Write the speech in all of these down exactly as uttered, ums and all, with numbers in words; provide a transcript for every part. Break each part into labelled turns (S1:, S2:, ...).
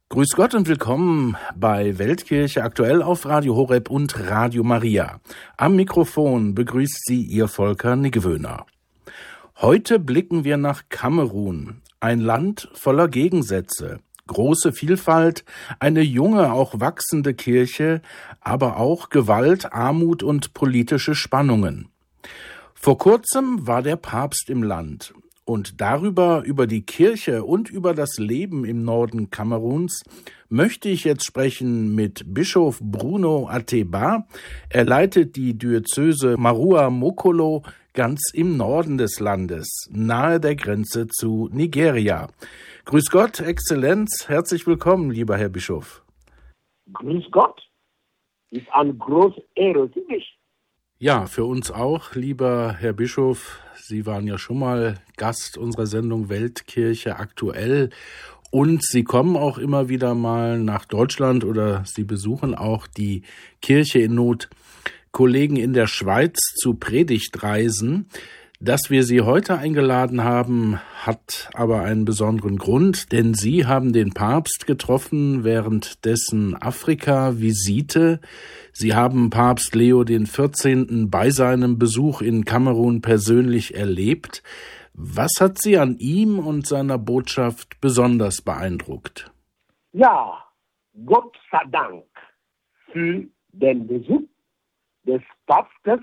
S1: Grüß Gott und willkommen bei Weltkirche aktuell auf Radio Horeb und Radio Maria. Am Mikrofon begrüßt Sie Ihr Volker Niggewöhner. Heute blicken wir nach Kamerun, ein Land voller Gegensätze, große Vielfalt, eine junge, auch wachsende Kirche, aber auch Gewalt, Armut und politische Spannungen. Vor kurzem war der Papst im Land. Und darüber, über die Kirche und über das Leben im Norden Kameruns, möchte ich jetzt sprechen mit Bischof Bruno Ateba. Er leitet die Diözese Marua Mokolo ganz im Norden des Landes, nahe der Grenze zu Nigeria. Grüß Gott, Exzellenz, herzlich willkommen, lieber Herr Bischof.
S2: Grüß Gott, ist eine große Ehre für mich.
S1: Ja, für uns auch, lieber Herr Bischof. Sie waren ja schon mal Gast unserer Sendung Weltkirche aktuell und Sie kommen auch immer wieder mal nach Deutschland oder Sie besuchen auch die Kirche in Not. Kollegen in der Schweiz zu Predigtreisen. Dass wir Sie heute eingeladen haben, hat aber einen besonderen Grund, denn Sie haben den Papst getroffen während dessen Afrika-Visite. Sie haben Papst Leo den vierzehnten bei seinem Besuch in Kamerun persönlich erlebt. Was hat Sie an ihm und seiner Botschaft besonders beeindruckt?
S2: Ja, Gott sei Dank für den Besuch des Papstes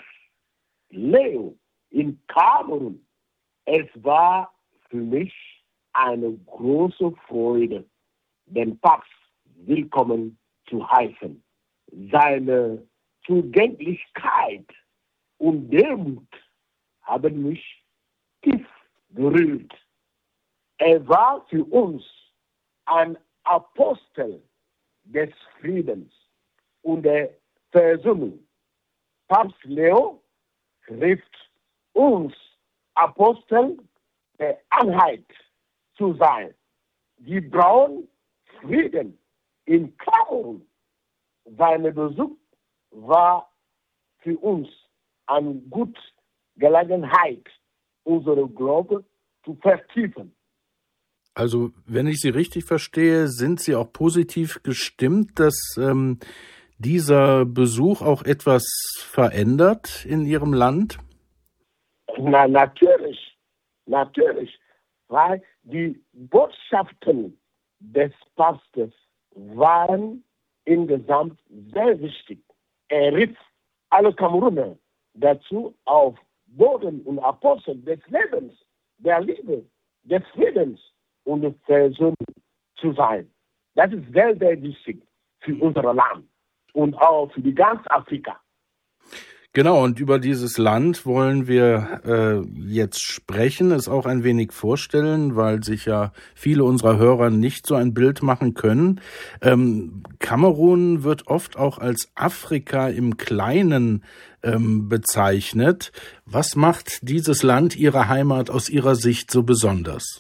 S2: Leo in Kamerun. Es war für mich eine große Freude, den Papst willkommen zu heißen. Seine Zugänglichkeit und Demut haben mich tief berührt. Er war für uns ein Apostel des Friedens und der Versöhnung. Papst Leo rief uns Apostel der Einheit zu sein. Wir brauchen Frieden in Kamerun. Sein Besuch war für uns eine gute Gelegenheit, unsere Glaube zu vertiefen.
S1: Also, wenn ich Sie richtig verstehe, sind Sie auch positiv gestimmt, dass ähm, dieser Besuch auch etwas verändert in Ihrem Land?
S2: Na, natürlich, natürlich, weil die Botschaften des Papstes waren insgesamt sehr wichtig. Er rief alle Kameruner dazu, auf Boden und Apostel des Lebens, der Liebe, des Friedens und der Versöhnung zu sein. Das ist sehr, sehr wichtig für unser Land und auch für die ganze Afrika.
S1: Genau, und über dieses Land wollen wir äh, jetzt sprechen, es auch ein wenig vorstellen, weil sich ja viele unserer Hörer nicht so ein Bild machen können. Ähm, Kamerun wird oft auch als Afrika im Kleinen ähm, bezeichnet. Was macht dieses Land, Ihre Heimat, aus Ihrer Sicht so besonders?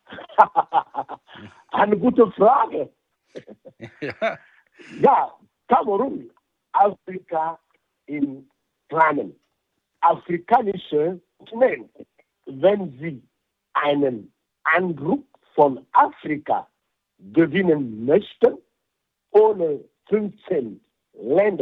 S2: Eine gute Frage.
S1: Ja,
S2: ja Kamerun, Afrika im Kleinen. Afrikanische Kontinent. Wenn Sie einen Eindruck von Afrika gewinnen möchten, ohne fünfzehn Länder